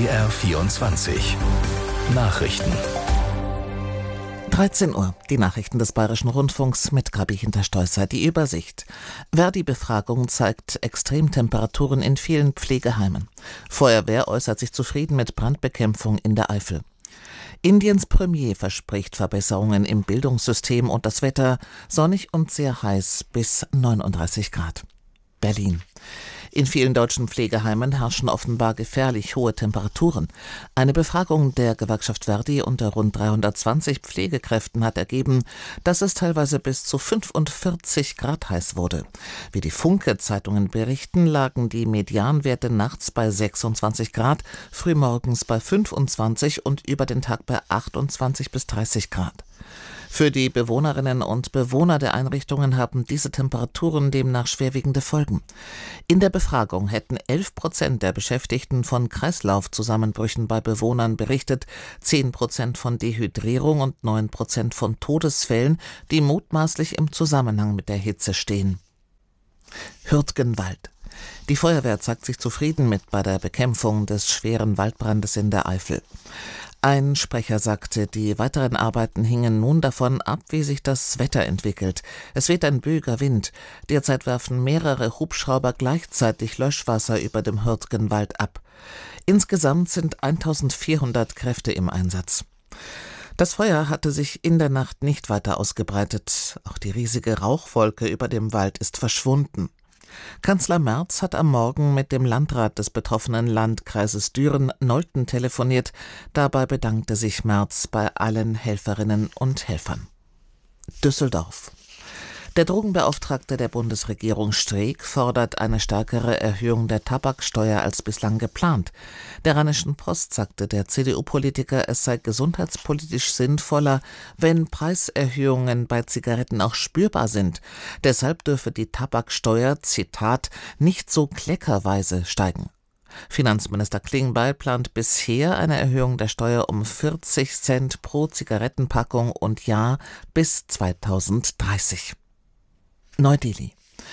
BR24 Nachrichten. 13 Uhr, die Nachrichten des Bayerischen Rundfunks mit Gabi Hinterstoisser. Die Übersicht. Verdi-Befragung zeigt Extremtemperaturen in vielen Pflegeheimen. Feuerwehr äußert sich zufrieden mit Brandbekämpfung in der Eifel. Indiens Premier verspricht Verbesserungen im Bildungssystem und das Wetter sonnig und sehr heiß bis 39 Grad. Berlin. In vielen deutschen Pflegeheimen herrschen offenbar gefährlich hohe Temperaturen. Eine Befragung der Gewerkschaft Verdi unter rund 320 Pflegekräften hat ergeben, dass es teilweise bis zu 45 Grad heiß wurde. Wie die Funke-Zeitungen berichten, lagen die Medianwerte nachts bei 26 Grad, frühmorgens bei 25 und über den Tag bei 28 bis 30 Grad. Für die Bewohnerinnen und Bewohner der Einrichtungen haben diese Temperaturen demnach schwerwiegende Folgen. In der Befragung hätten 11% der Beschäftigten von Kreislaufzusammenbrüchen bei Bewohnern berichtet, 10% von Dehydrierung und 9% von Todesfällen, die mutmaßlich im Zusammenhang mit der Hitze stehen. Hürtgenwald. Die Feuerwehr zeigt sich zufrieden bei der Bekämpfung des schweren Waldbrandes in der Eifel. Ein Sprecher sagte, die weiteren Arbeiten hingen nun davon ab, wie sich das Wetter entwickelt. Es weht ein böiger Wind. Derzeit werfen mehrere Hubschrauber gleichzeitig Löschwasser über dem Hürtgenwald ab. Insgesamt sind 1400 Kräfte im Einsatz. Das Feuer hatte sich in der Nacht nicht weiter ausgebreitet. Auch die riesige Rauchwolke über dem Wald ist verschwunden. Kanzler Merz hat am Morgen mit dem Landrat des betroffenen Landkreises Düren-Nolten telefoniert. Dabei bedankte sich Merz bei allen Helferinnen und Helfern. Düsseldorf. Der Drogenbeauftragte der Bundesregierung Streeck fordert eine stärkere Erhöhung der Tabaksteuer als bislang geplant. Der Rheinischen Post sagte der CDU-Politiker, es sei gesundheitspolitisch sinnvoller, wenn Preiserhöhungen bei Zigaretten auch spürbar sind. Deshalb dürfe die Tabaksteuer, Zitat, nicht so kleckerweise steigen. Finanzminister Klingbeil plant bisher eine Erhöhung der Steuer um 40 Cent pro Zigarettenpackung und Jahr bis 2030. Neu-Delhi.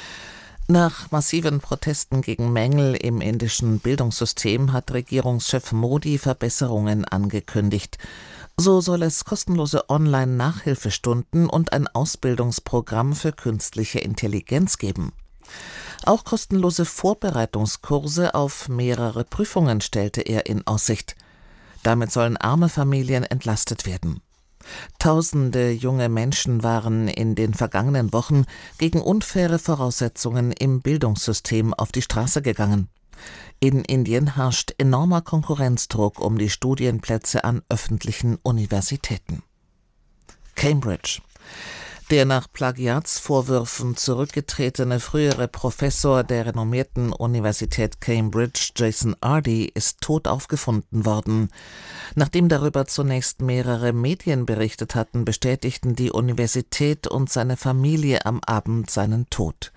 Nach massiven Protesten gegen Mängel im indischen Bildungssystem hat Regierungschef Modi Verbesserungen angekündigt. So soll es kostenlose Online-Nachhilfestunden und ein Ausbildungsprogramm für künstliche Intelligenz geben. Auch kostenlose Vorbereitungskurse auf mehrere Prüfungen stellte er in Aussicht. Damit sollen arme Familien entlastet werden. Tausende junge Menschen waren in den vergangenen Wochen gegen unfaire Voraussetzungen im Bildungssystem auf die Straße gegangen. In Indien herrscht enormer Konkurrenzdruck um die Studienplätze an öffentlichen Universitäten. Cambridge. Der nach Plagiatsvorwürfen zurückgetretene frühere Professor der renommierten Universität Cambridge, Jason Ardy, ist tot aufgefunden worden. Nachdem darüber zunächst mehrere Medien berichtet hatten, bestätigten die Universität und seine Familie am Abend seinen Tod.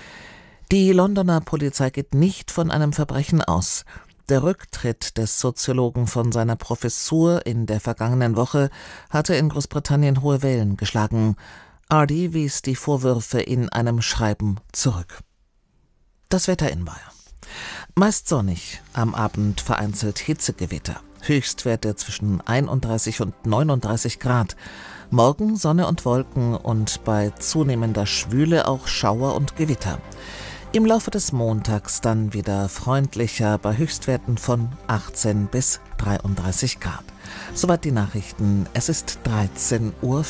Die Londoner Polizei geht nicht von einem Verbrechen aus. Der Rücktritt des Soziologen von seiner Professur in der vergangenen Woche hatte in Großbritannien hohe Wellen geschlagen. Ardy wies die Vorwürfe in einem Schreiben zurück. Das Wetter in Bayern. Meist sonnig, am Abend vereinzelt Hitzegewitter. Höchstwerte zwischen 31 und 39 Grad. Morgen Sonne und Wolken und bei zunehmender Schwüle auch Schauer und Gewitter. Im Laufe des Montags dann wieder freundlicher bei Höchstwerten von 18 bis 33 Grad. Soweit die Nachrichten. Es ist 13:04 Uhr.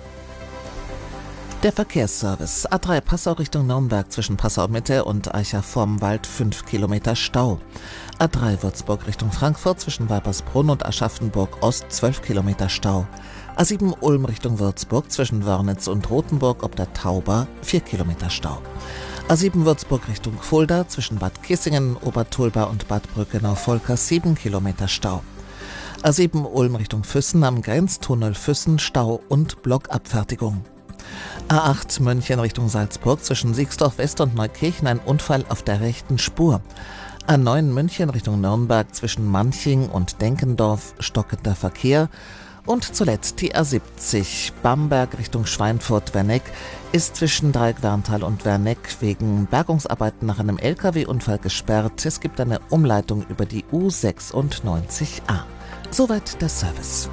Der Verkehrsservice. A3 Passau Richtung Nürnberg zwischen Passau Mitte und Aicha vorm Wald 5 Kilometer Stau. A3 Würzburg Richtung Frankfurt zwischen Weipersbrunn und Aschaffenburg Ost 12 Kilometer Stau. A7 Ulm Richtung Würzburg zwischen Wörnitz und Rothenburg ob der Tauber 4 Kilometer Stau. A7 Würzburg Richtung Fulda zwischen Bad Kissingen, Obertulba und Bad Brückenau-Volkers 7 Kilometer Stau. A7 Ulm Richtung Füssen am Grenztunnel Füssen Stau und Blockabfertigung. A8 München Richtung Salzburg zwischen Siegsdorf West und Neukirchen ein Unfall auf der rechten Spur. A9 München Richtung Nürnberg zwischen Manching und Denkendorf stockender Verkehr Und zuletzt die A70 Bamberg Richtung Schweinfurt-Werneck ist zwischen Dreieck-Werntal und Werneck wegen Bergungsarbeiten nach einem LKW-Unfall gesperrt. Es gibt eine Umleitung über die U96a. Soweit der Service.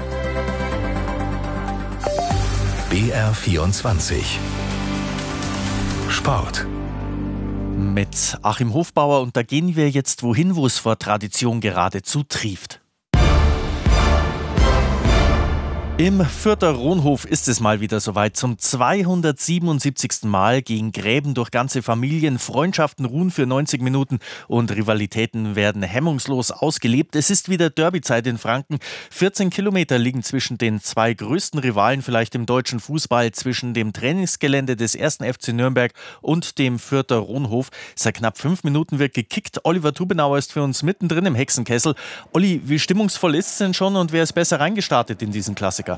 BR24 Sport. Mit Achim Hofbauer, und da gehen wir jetzt wohin, wo es vor Tradition geradezu trieft. Im Fürther Ronhof ist es mal wieder soweit. Zum 277. Mal gehen Gräben durch ganze Familien, Freundschaften ruhen für 90 Minuten und Rivalitäten werden hemmungslos ausgelebt. Es ist wieder Derbyzeit in Franken. 14 Kilometer liegen zwischen den zwei größten Rivalen vielleicht im deutschen Fußball, zwischen dem Trainingsgelände des 1. FC Nürnberg und dem Fürther Ronhof. Seit knapp 5 Minuten wird gekickt. Oliver Tubenauer ist für uns mittendrin im Hexenkessel. Olli, wie stimmungsvoll ist es denn schon und wer ist besser reingestartet in diesen Klassiker?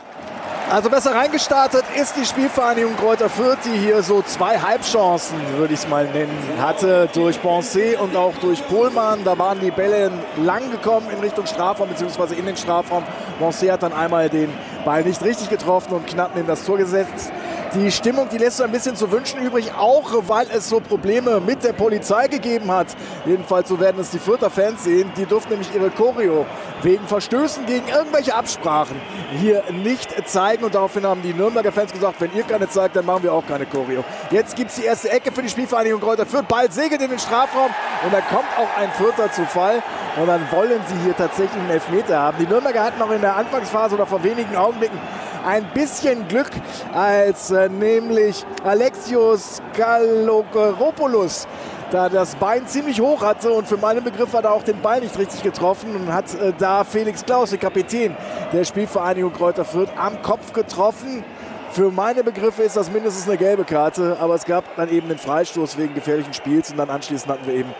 Also besser reingestartet ist die Spielvereinigung Greuther Fürth, die hier so 2 Halbchancen, würde ich es mal nennen, hatte durch Bonset und auch durch Pohlmann. Da waren die Bälle lang gekommen in Richtung Strafraum bzw. in den Strafraum. Bonset hat dann einmal den Ball nicht richtig getroffen und knapp neben das Tor gesetzt. Die Stimmung, die lässt so ein bisschen zu wünschen übrig, auch weil es so Probleme mit der Polizei gegeben hat. Jedenfalls, so werden es die Fürther Fans sehen. Die durften nämlich ihre Choreo wegen Verstößen gegen irgendwelche Absprachen hier nicht zeigen. Und daraufhin haben die Nürnberger Fans gesagt, wenn ihr keine zeigt, dann machen wir auch keine Choreo. Jetzt gibt es die erste Ecke für die Spielvereinigung Greuther Fürth. Ball segelt in den Strafraum und da kommt auch ein Fürther zu Fall. Und dann wollen sie hier tatsächlich einen Elfmeter haben. Die Nürnberger hatten noch in der Anfangsphase oder vor wenigen Augenblicken ein bisschen Glück, als nämlich Alexios Kalogeropoulos da das Bein ziemlich hoch hatte und für meinen Begriff hat er auch den Ball nicht richtig getroffen und hat da Felix Klaus, der Kapitän der Spielvereinigung Greuther Fürth, am Kopf getroffen. Für meine Begriffe ist das mindestens eine gelbe Karte, aber es gab dann eben den Freistoß wegen gefährlichen Spiels und dann anschließend hatten wir eben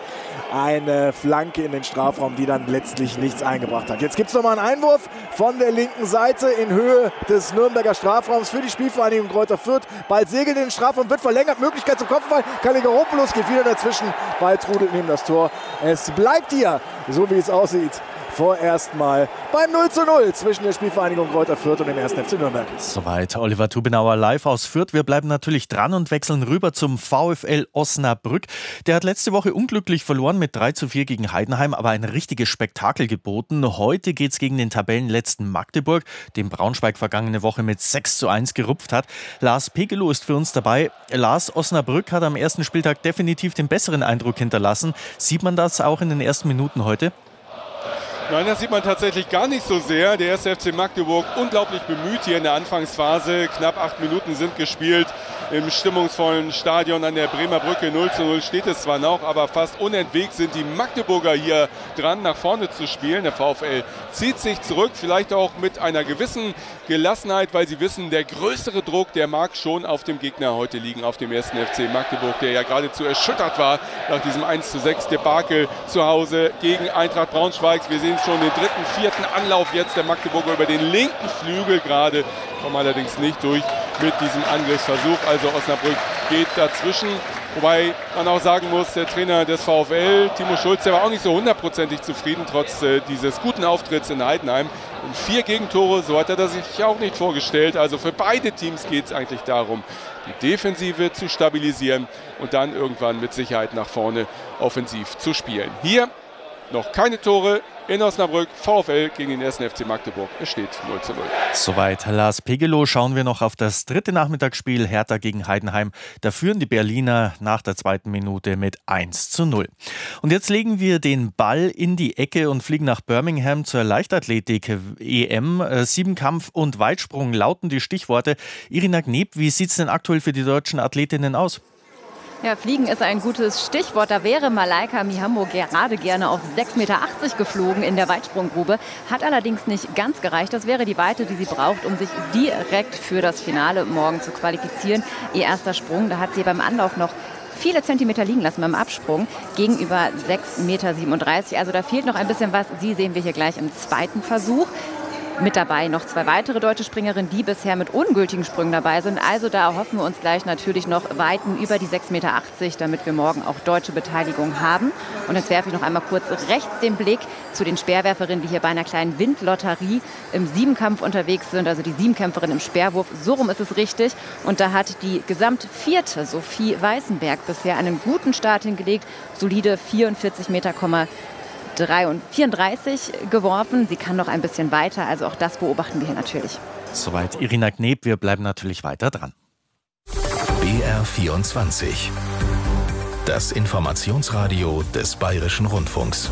eine Flanke in den Strafraum, die dann letztlich nichts eingebracht hat. Jetzt gibt es nochmal einen Einwurf von der linken Seite in Höhe des Nürnberger Strafraums für die Spielvereinigung Greuther Fürth. Ball segelt in den Strafraum, wird verlängert, Möglichkeit zum Kopfball. Kalogeropoulos geht wieder dazwischen, Ball trudelt neben das Tor. Es bleibt hier, so wie es aussieht, vorerst mal beim 0:0 zwischen der Spielvereinigung Greuther Fürth und dem 1. FC Nürnberg. Soweit Oliver Tubenauer live aus Fürth. Wir bleiben natürlich dran und wechseln rüber zum VfL Osnabrück. Der hat letzte Woche unglücklich verloren mit 3:4 gegen Heidenheim, aber ein richtiges Spektakel geboten. Heute geht es gegen den Tabellenletzten Magdeburg, den Braunschweig vergangene Woche mit 6:1 gerupft hat. Lars Pegelow ist für uns dabei. Lars, Osnabrück hat am ersten Spieltag definitiv den besseren Eindruck hinterlassen. Sieht man das auch in den ersten Minuten heute? Nein, das sieht man tatsächlich gar nicht so sehr. Der 1. FC Magdeburg unglaublich bemüht hier in der Anfangsphase. Knapp 8 Minuten sind gespielt im stimmungsvollen Stadion an der Bremer Brücke. 0:0 steht es zwar noch, aber fast unentwegt sind die Magdeburger hier dran, nach vorne zu spielen. Der VfL zieht sich zurück, vielleicht auch mit einer gewissen Gelassenheit, weil sie wissen, der größere Druck, der mag schon auf dem Gegner heute liegen, auf dem 1. FC Magdeburg, der ja geradezu erschüttert war nach diesem 1:6 Debakel zu Hause gegen Eintracht Braunschweig. Wir sehen schon den 3., 4. Anlauf jetzt der Magdeburger über den linken Flügel gerade, kommen allerdings nicht durch mit diesem Angriffsversuch. Also Osnabrück geht dazwischen. Wobei man auch sagen muss, der Trainer des VfL, Timo Schulz, der war auch nicht so hundertprozentig zufrieden, trotz dieses guten Auftritts in Heidenheim. Und 4 Gegentore, so hat er das sich auch nicht vorgestellt. Also für beide Teams geht es eigentlich darum, die Defensive zu stabilisieren und dann irgendwann mit Sicherheit nach vorne offensiv zu spielen. Hier noch keine Tore in Osnabrück. VfL gegen den 1. FC Magdeburg. Es steht 0:0. Soweit Lars Pegelow. Schauen wir noch auf das dritte Nachmittagsspiel. Hertha gegen Heidenheim. Da führen die Berliner nach der 2. Minute mit 1:0. Und jetzt legen wir den Ball in die Ecke und fliegen nach Birmingham zur Leichtathletik-EM. 7-Kampf und Weitsprung lauten die Stichworte. Irina Gneb, wie sieht es denn aktuell für die deutschen Athletinnen aus? Ja, Fliegen ist ein gutes Stichwort. Da wäre Malaika Mihambo gerade gerne auf 6,80 Meter geflogen in der Weitsprunggrube. Hat allerdings nicht ganz gereicht. Das wäre die Weite, die sie braucht, um sich direkt für das Finale morgen zu qualifizieren. Ihr erster Sprung, da hat sie beim Anlauf noch viele Zentimeter liegen lassen beim Absprung gegenüber 6,37 Meter. Also da fehlt noch ein bisschen was. Sie sehen wir hier gleich im zweiten Versuch. mit dabei noch 2 weitere deutsche Springerinnen, die bisher mit ungültigen Sprüngen dabei sind. Also da erhoffen wir uns gleich natürlich noch Weiten über die 6,80 Meter, damit wir morgen auch deutsche Beteiligung haben. Und jetzt werfe ich noch einmal kurz rechts den Blick zu den Speerwerferinnen, die hier bei einer kleinen Windlotterie im Siebenkampf unterwegs sind. Also die Siebenkämpferin im Speerwurf, so rum ist es richtig. Und da hat die Gesamtvierte Sophie Weißenberg bisher einen guten Start hingelegt. Solide 44,34 Meter geworfen. Sie kann noch ein bisschen weiter, also auch das beobachten wir hier natürlich. Soweit Irina Kneb, wir bleiben natürlich weiter dran. BR24. Das Informationsradio des Bayerischen Rundfunks.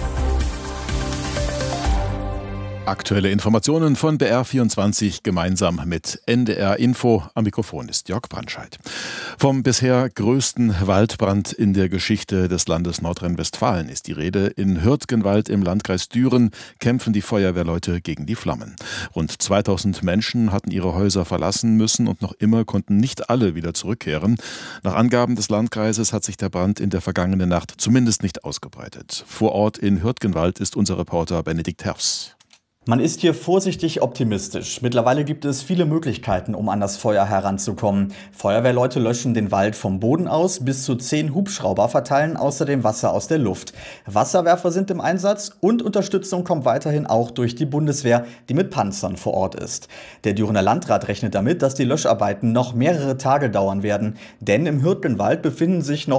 Aktuelle Informationen von BR24 gemeinsam mit NDR Info. Am Mikrofon ist Jörg Brandscheid. Vom bisher größten Waldbrand in der Geschichte des Landes Nordrhein-Westfalen ist die Rede. In Hürtgenwald im Landkreis Düren kämpfen die Feuerwehrleute gegen die Flammen. Rund 2000 Menschen hatten ihre Häuser verlassen müssen und noch immer konnten nicht alle wieder zurückkehren. Nach Angaben des Landkreises hat sich der Brand in der vergangenen Nacht zumindest nicht ausgebreitet. Vor Ort in Hürtgenwald ist unser Reporter Benedikt Herfs. Man ist hier vorsichtig optimistisch. Mittlerweile gibt es viele Möglichkeiten, um an das Feuer heranzukommen. Feuerwehrleute löschen den Wald vom Boden aus, bis zu 10 Hubschrauber verteilen außerdem Wasser aus der Luft. Wasserwerfer sind im Einsatz und Unterstützung kommt weiterhin auch durch die Bundeswehr, die mit Panzern vor Ort ist. Der Dürener Landrat rechnet damit, dass die Löscharbeiten noch mehrere Tage dauern werden, denn im Hürtgenwald befinden sich noch